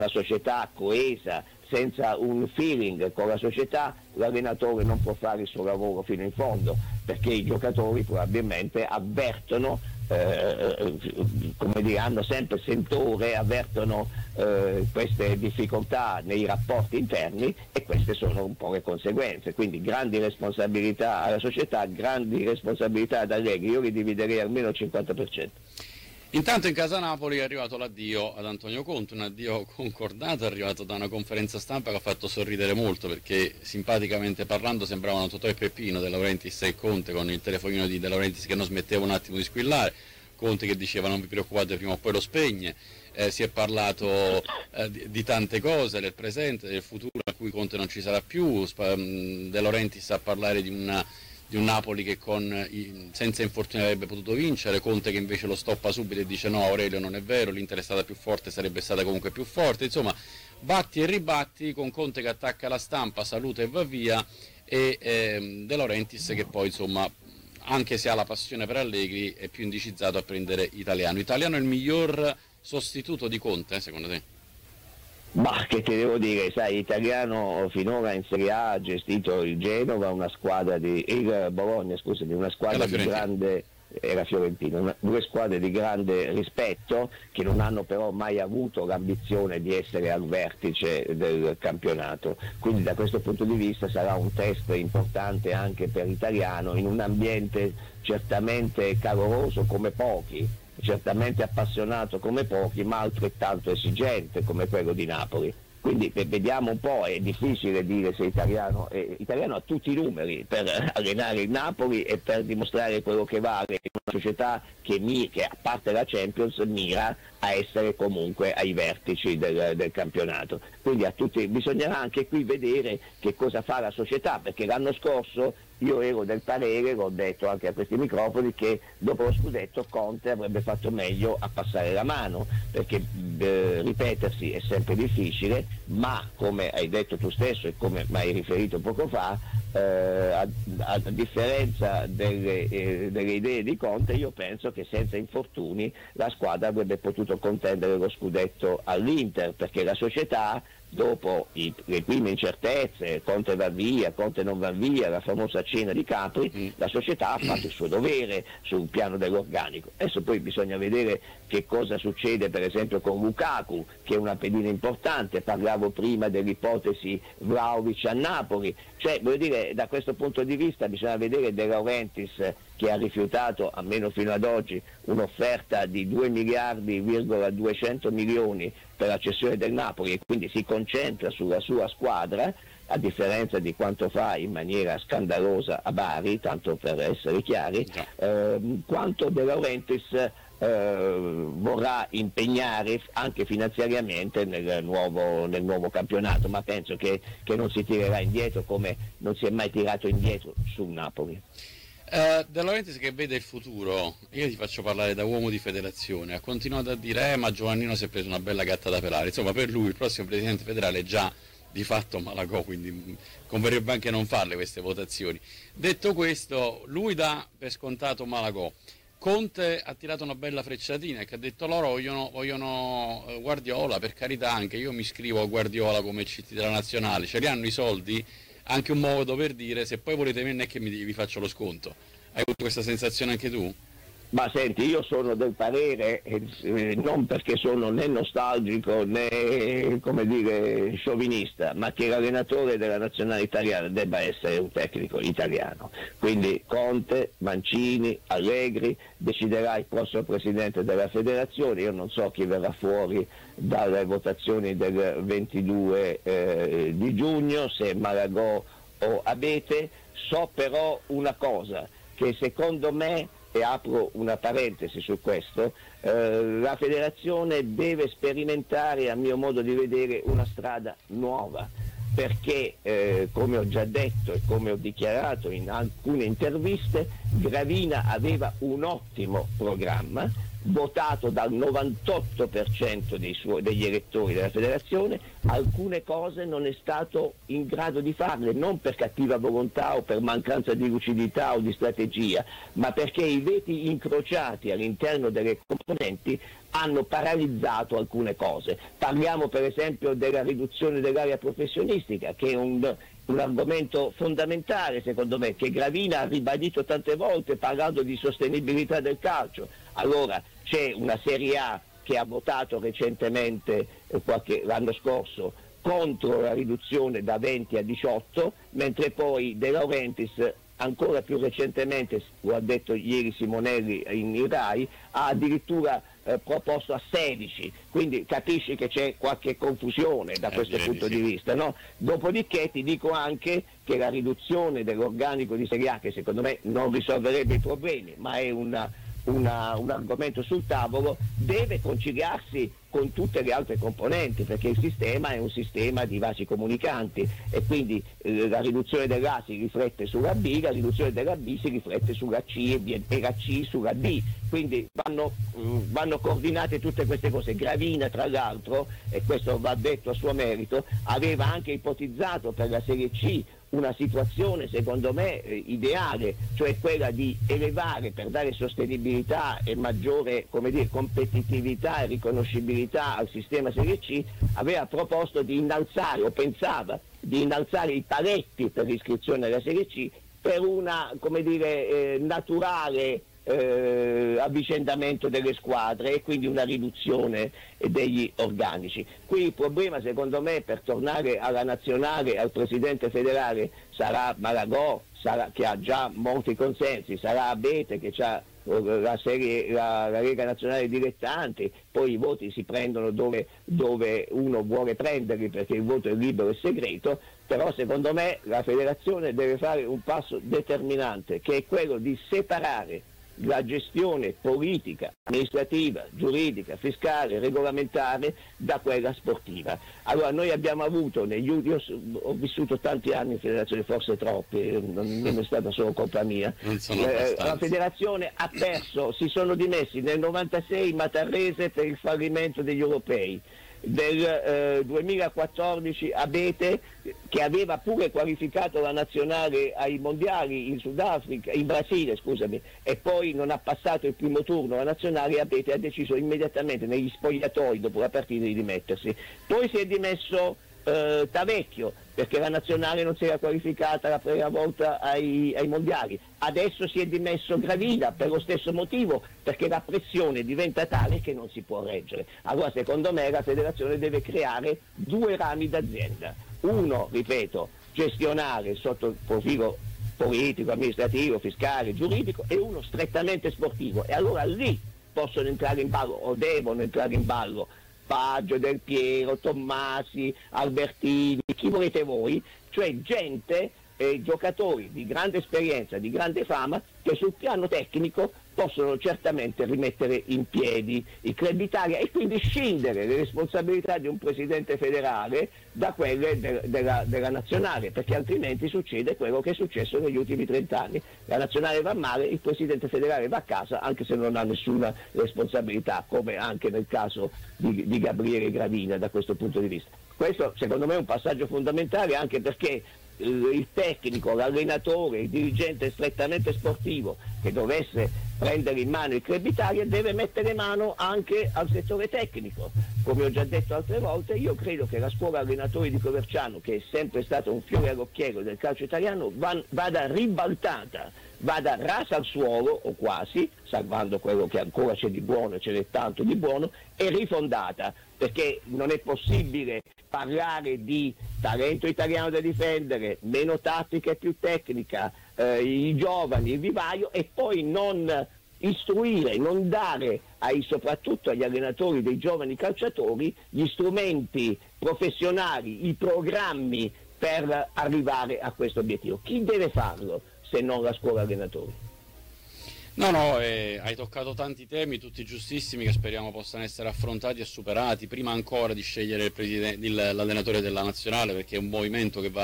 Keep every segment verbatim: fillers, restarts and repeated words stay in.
società coesa, senza un feeling con la società, l'allenatore non può fare il suo lavoro fino in fondo, perché i giocatori probabilmente avvertono, eh, come dire, hanno sempre sentore, avvertono eh, queste difficoltà nei rapporti interni, e queste sono un po' le conseguenze. Quindi grandi responsabilità alla società, grandi responsabilità ad Allegri. Io li dividerei almeno al cinquanta per cento. Intanto in casa Napoli è arrivato l'addio ad Antonio Conte, un addio concordato, è arrivato da una conferenza stampa che ha fatto sorridere molto, perché simpaticamente parlando sembravano Totò e Peppino, De Laurentiis e Conte, con il telefonino di De Laurentiis che non smetteva un attimo di squillare, Conte che diceva non vi preoccupate, prima o poi lo spegne. Eh, si è parlato eh, di, di tante cose, del presente, del futuro a cui Conte non ci sarà più. De Laurentiis a parlare di una di un Napoli che con i, senza infortuni avrebbe potuto vincere, Conte che invece lo stoppa subito e dice no Aurelio non è vero, l'Inter è stata più forte, sarebbe stata comunque più forte. Insomma, batti e ribatti, con Conte che attacca la stampa, saluta e va via, e ehm, De Laurentiis che poi insomma, anche se ha la passione per Allegri, è più indicizzato a prendere Italiano. Italiano è il miglior sostituto di Conte, secondo te? Ma che ti devo dire, sai, Italiano finora in Serie A ha gestito il Genova, una squadra di il Bologna, scusami, una squadra di grande, era Fiorentina, una, due squadre di grande rispetto, che non hanno però mai avuto l'ambizione di essere al vertice del campionato. Quindi da questo punto di vista sarà un test importante anche per Italiano, in un ambiente certamente caloroso come pochi, certamente appassionato come pochi, ma altrettanto esigente come quello di Napoli. Quindi vediamo un po', è difficile dire se Italiano, eh, Italiano ha tutti i numeri per allenare il Napoli e per dimostrare quello che vale in una società che, mi, che a parte la Champions mira a essere comunque ai vertici del, del campionato. Quindi a tutti, bisognerà anche qui vedere che cosa fa la società, perché l'anno scorso io ero del parere, l'ho detto anche a questi microfoni, che dopo lo scudetto Conte avrebbe fatto meglio a passare la mano, perché eh, ripetersi è sempre difficile, ma come hai detto tu stesso e come mi hai riferito poco fa, eh, a, a differenza delle, eh, delle idee di Conte, io penso che senza infortuni la squadra avrebbe potuto contendere lo scudetto all'Inter, perché la società, dopo i, le prime incertezze, Conte va via, Conte non va via, la famosa cena di Capri, mm. la società ha fatto il suo dovere sul piano dell'organico. Adesso poi bisogna vedere che cosa succede per esempio con Lukaku, che è una pedina importante. Parlavo prima dell'ipotesi Vlahovic a Napoli, cioè voglio dire, da questo punto di vista bisogna vedere De Laurentiis, che ha rifiutato, almeno fino ad oggi, un'offerta di due miliardi virgola duecento milioni per la cessione del Napoli, e quindi si concentra sulla sua squadra, a differenza di quanto fa in maniera scandalosa a Bari, tanto per essere chiari, eh, quanto De Laurentiis eh, vorrà impegnare anche finanziariamente nel nuovo, nel nuovo campionato, ma penso che, che non si tirerà indietro come non si è mai tirato indietro sul Napoli. Uh, De Laurentiis che vede il futuro, io ti faccio parlare da uomo di federazione, ha continuato a dire eh ma Giovannino si è preso una bella gatta da pelare, insomma per lui il prossimo presidente federale è già di fatto Malagò, quindi converrebbe anche non farle queste votazioni. Detto questo, lui dà per scontato Malagò. Conte ha tirato una bella frecciatina, che ha detto loro vogliono, vogliono uh, Guardiola, per carità, anche io mi iscrivo a Guardiola come C T della nazionale, ce li hanno i soldi? Anche un modo per dire se poi volete me non è che mi, vi faccio lo sconto. Hai avuto questa sensazione anche tu? Ma senti, io sono del parere, eh, non perché sono né nostalgico né, come dire, sciovinista, ma che l'allenatore della nazionale italiana debba essere un tecnico italiano. Quindi Conte, Mancini, Allegri, deciderà il prossimo presidente della federazione. Io non so chi verrà fuori dalle votazioni del ventidue eh, di giugno, se Malagò o Abete. So però una cosa, che secondo me, e apro una parentesi su questo, eh, la federazione deve sperimentare, a mio modo di vedere, una strada nuova, perché eh, come ho già detto e come ho dichiarato in alcune interviste, Gravina aveva un ottimo programma, votato dal novantotto per cento dei suoi, degli elettori della federazione, alcune cose non è stato in grado di farle, non per cattiva volontà o per mancanza di lucidità o di strategia, ma perché i veti incrociati all'interno delle componenti hanno paralizzato alcune cose. Parliamo per esempio della riduzione dell'area professionistica, che è un, un argomento fondamentale secondo me, che Gravina ha ribadito tante volte parlando di sostenibilità del calcio. Allora c'è una Serie A che ha votato recentemente, eh, qualche, l'anno scorso, contro la riduzione da venti a diciotto, mentre poi De Laurentiis ancora più recentemente, lo ha detto ieri Simonelli in Rai, ha addirittura eh, proposto a sedici, quindi capisci che c'è qualche confusione da eh, questo punto sì. di vista, no? Dopodiché ti dico anche che la riduzione dell'organico di Serie A, che secondo me non risolverebbe i problemi, ma è una Una, un argomento sul tavolo, deve conciliarsi con tutte le altre componenti, perché il sistema è un sistema di vasi comunicanti e quindi eh, la riduzione dell'A si riflette sulla B, la riduzione della B si riflette sulla C e, e la C sulla D, quindi vanno, mh, vanno coordinate tutte queste cose. Gravina tra l'altro, e questo va detto a suo merito, aveva anche ipotizzato per la Serie C una situazione secondo me eh, ideale, cioè quella di elevare, per dare sostenibilità e maggiore, come dire, competitività e riconoscibilità al sistema Serie C, aveva proposto di innalzare, o pensava di innalzare i paletti per l'iscrizione alla Serie C per una, come dire, eh, naturale Eh, avvicendamento delle squadre e quindi una riduzione degli organici. Qui il problema secondo me, per tornare alla nazionale, al presidente federale, sarà Malagò, sarà, che ha già molti consensi, sarà Abete che ha la, serie, la, la Lega Nazionale Dilettanti, poi i voti si prendono dove, dove uno vuole prenderli, perché il voto è libero e segreto, però secondo me la federazione deve fare un passo determinante, che è quello di separare la gestione politica, amministrativa, giuridica, fiscale, regolamentare da quella sportiva. Allora noi abbiamo avuto negli ultimi, io ho vissuto tanti anni in federazione, forse troppi, non, non è stata solo colpa mia, eh, la federazione ha perso, si sono dimessi nel novantasei Matarrese per il fallimento degli europei, del eh, duemilaquattordici Abete, che aveva pure qualificato la nazionale ai mondiali in Sudafrica, in Brasile scusami, e poi non ha passato il primo turno la nazionale. Abete ha deciso immediatamente negli spogliatoi dopo la partita di dimettersi. Poi si è dimesso eh, Tavecchio, perché la nazionale non si era qualificata la prima volta ai, ai mondiali. Adesso si è dimesso Gravina per lo stesso motivo, perché la pressione diventa tale che non si può reggere. Allora secondo me la federazione deve creare due rami d'azienda, uno, ripeto, gestionale sotto il profilo politico, amministrativo, fiscale, giuridico, e uno strettamente sportivo, e allora lì possono entrare in ballo, o devono entrare in ballo, Baggio, Del Piero, Tommasi, Albertini, chi volete voi, cioè gente, eh, giocatori di grande esperienza, di grande fama, che sul piano tecnico possono certamente rimettere in piedi i club Italia e quindi scindere le responsabilità di un presidente federale da quelle de- della, della nazionale, perché altrimenti succede quello che è successo negli ultimi trent'anni. La nazionale va male, il presidente federale va a casa, anche se non ha nessuna responsabilità, come anche nel caso di, di Gabriele Gravina da questo punto di vista. Questo secondo me è un passaggio fondamentale, anche perché il tecnico, l'allenatore, il dirigente strettamente sportivo che dovesse prendere in mano il Club Italia deve mettere mano anche al settore tecnico. Come ho già detto altre volte, io credo che la scuola allenatori di Coverciano, che è sempre stato un fiore all'occhiello del calcio italiano, vada ribaltata, vada rasa al suolo o quasi, salvando quello che ancora c'è di buono e ce n'è tanto di buono, e rifondata, perché non è possibile parlare di talento italiano da difendere, meno tattica e più tecnica, eh, i giovani, il vivaio, e poi non istruire, non dare ai, soprattutto agli allenatori dei giovani calciatori gli strumenti professionali, i programmi per arrivare a questo obiettivo. Chi deve farlo se non la scuola allenatori? No, no, eh, hai toccato tanti temi, tutti giustissimi, che speriamo possano essere affrontati e superati, prima ancora di scegliere il presidente, il, l'allenatore della nazionale, perché è un movimento che va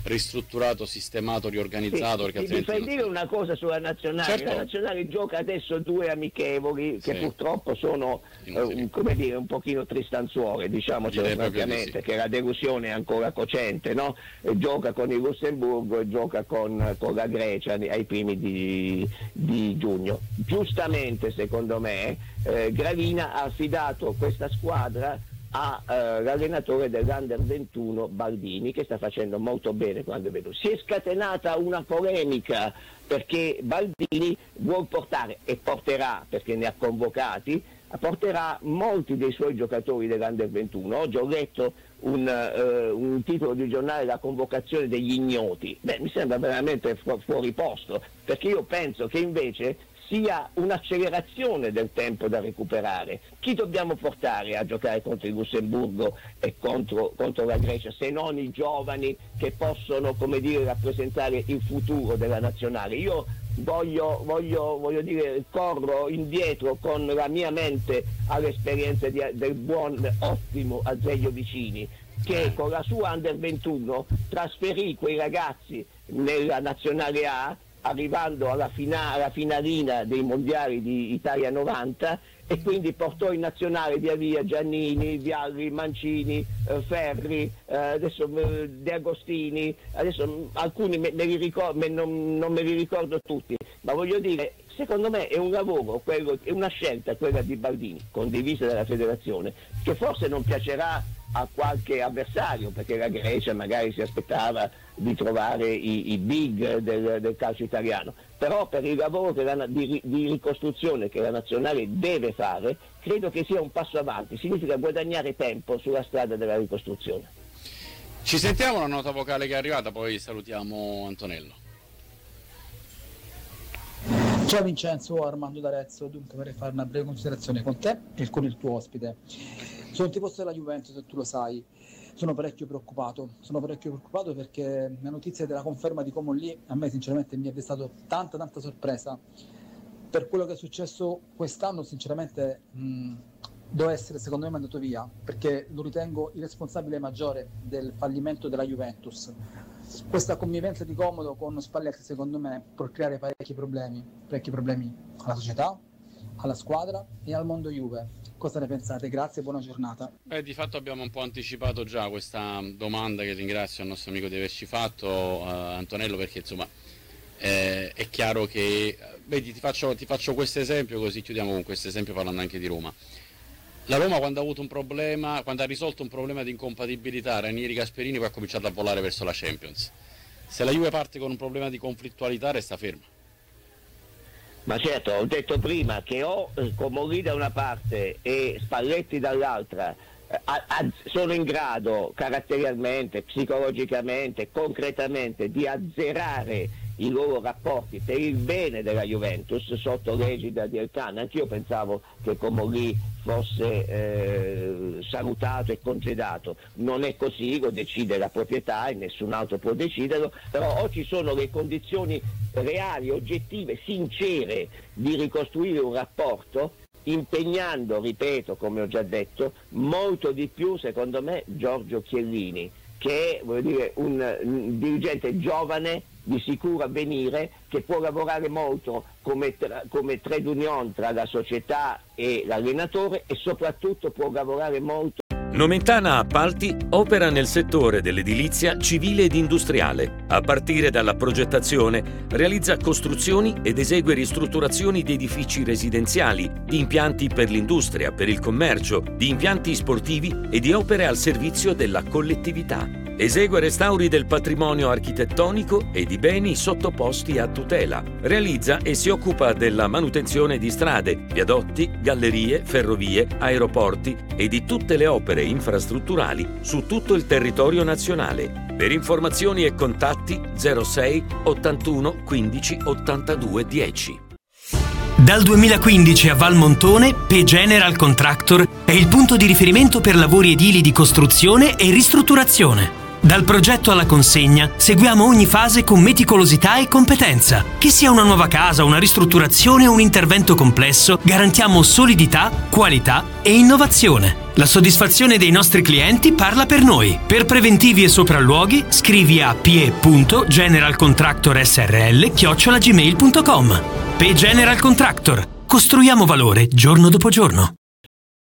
ristrutturato, sistemato, riorganizzato. Sì, perché mi fai non... dire una cosa sulla nazionale? Certo. La nazionale gioca adesso due amichevoli che sì. purtroppo sono eh, come dire un pochino tristanzuole, diciamocelo francamente, sì. Che la delusione è ancora cocente, no? E gioca con il Lussemburgo e gioca con, con la Grecia ai primi di, di giugno. Giustamente secondo me eh, Gravina ha affidato questa squadra all'allenatore uh, dell'Under ventuno Baldini, che sta facendo molto bene quando vedo. Si è scatenata una polemica perché Baldini vuol portare, e porterà perché ne ha convocati, porterà molti dei suoi giocatori dell'Under ventuno. Oggi ho letto un, uh, un titolo di giornale, la convocazione degli ignoti. Beh, mi sembra veramente fu- fuori posto, perché io penso che invece sia un'accelerazione del tempo da recuperare. Chi dobbiamo portare a giocare contro il Lussemburgo e contro, contro la Grecia, se non i giovani che possono, come dire, rappresentare il futuro della nazionale? Io voglio, voglio, voglio dire, corro indietro con la mia mente all'esperienza di, del buon, ottimo Azeglio Vicini, che con la sua Under ventuno trasferì quei ragazzi nella nazionale A, arrivando alla, fina- alla finalina dei mondiali di Italia novanta, e quindi portò in nazionale via via Giannini, Vialli, Mancini, eh, Ferri, eh, adesso eh, De Agostini, adesso alcuni me, me li ricor- me, non, non me li ricordo tutti, ma voglio dire, secondo me è un lavoro, quello, è una scelta quella di Baldini, condivisa dalla federazione, che forse non piacerà a qualche avversario, perché la Grecia magari si aspettava di trovare i, i big del, del calcio italiano, però per il lavoro che la, di, di ricostruzione che la nazionale deve fare, credo che sia un passo avanti, significa guadagnare tempo sulla strada della ricostruzione. Ci sentiamo la nota vocale che è arrivata, poi salutiamo Antonello. Ciao Vincenzo, Armando d'Arezzo. Dunque vorrei fare una breve considerazione con te e con il tuo ospite. Sono un tifoso della Juventus, se tu lo sai. Sono parecchio preoccupato, sono parecchio preoccupato perché la notizia della conferma di Coman lì a me sinceramente mi è destato tanta tanta sorpresa. Per quello che è successo quest'anno sinceramente mh, deve essere secondo me mandato via, perché lo ritengo il responsabile maggiore del fallimento della Juventus. Questa convivenza di comodo con Spalletti secondo me può creare parecchi problemi, parecchi problemi alla società, alla squadra e al mondo Juve. Cosa ne pensate? Grazie e buona giornata. Beh, di fatto abbiamo un po' anticipato già questa domanda, che ringrazio il nostro amico di averci fatto, uh, Antonello, perché insomma eh, è chiaro che, vedi, ti faccio, ti faccio questo esempio, così chiudiamo con questo esempio parlando anche di Roma. La Roma quando ha avuto un problema, quando ha risolto un problema di incompatibilità, Ranieri Gasperini poi ha cominciato a volare verso la Champions. Se la Juve parte con un problema di conflittualità resta ferma. Ma certo, ho detto prima che o Comolli da una parte e Spalletti dall'altra eh, a, a, sono in grado caratterialmente, psicologicamente, concretamente di azzerare i loro rapporti per il bene della Juventus sotto l'egida di Elkann. Anch'io pensavo che Comolli fosse eh, salutato e congedato, non è così, lo decide la proprietà e nessun altro può deciderlo, però o ci sono le condizioni reali, oggettive, sincere di ricostruire un rapporto, impegnando, ripeto, come ho già detto, molto di più secondo me Giorgio Chiellini, che è, voglio dire, un, un dirigente giovane di sicuro avvenire, che può lavorare molto come, tra, come trade union tra la società e l'allenatore, e soprattutto può lavorare molto. Nomentana Appalti opera nel settore dell'edilizia civile ed industriale. A partire dalla progettazione, realizza costruzioni ed esegue ristrutturazioni di edifici residenziali, di impianti per l'industria, per il commercio, di impianti sportivi e di opere al servizio della collettività. Esegue restauri del patrimonio architettonico e di beni sottoposti a tutela. Realizza e si occupa della manutenzione di strade, viadotti, gallerie, ferrovie, aeroporti e di tutte le opere infrastrutturali su tutto il territorio nazionale. Per informazioni e contatti zero sei ottantuno quindici ottantadue dieci. Dal duemilaquindici a Valmontone, P General Contractor è il punto di riferimento per lavori edili di costruzione e ristrutturazione. Dal progetto alla consegna seguiamo ogni fase con meticolosità e competenza. Che sia una nuova casa, una ristrutturazione o un intervento complesso, garantiamo solidità, qualità e innovazione. La soddisfazione dei nostri clienti parla per noi. Per preventivi e sopralluoghi scrivi a p e punto general contractor s r l chiocciola gmail punto com. P General Contractor. Costruiamo valore giorno dopo giorno.